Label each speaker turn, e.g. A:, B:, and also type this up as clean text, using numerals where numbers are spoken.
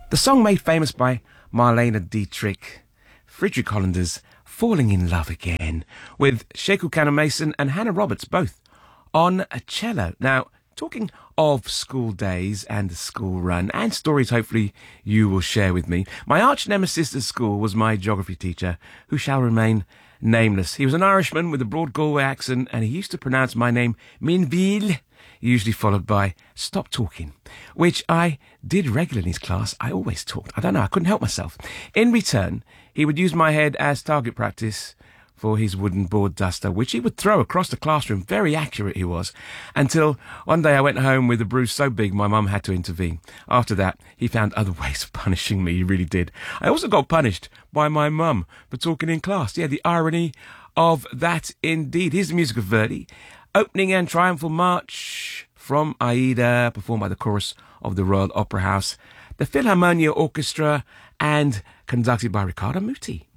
A: The song made famous by Marlene Dietrich, Friedrich Hollander's Falling in Love Again, with Sheku Cannon Mason and Hannah Roberts both on a cello. Now, talking of school days and the school run and stories hopefully you will share with me, my arch nemesis at school was my geography teacher, who shall remain nameless. He was an Irishman with a broad Galway accent, and he used to pronounce my name Minville, usually followed by stop talking, which I did regularly in his class. I always talked. I don't know, I couldn't help myself. In return, he would use my head as target practice for his wooden board duster, which he would throw across the classroom. Very accurate he was, until one day I went home with a bruise so big my mum had to intervene. After that, he found other ways of punishing me. He really did. I also got punished by my mum for talking in class. Yeah, the irony of that indeed. Here's the music of Verdi, opening and triumphal march from Aida, performed by the chorus of the Royal Opera House, the Philharmonia Orchestra, and conducted by Riccardo Muti.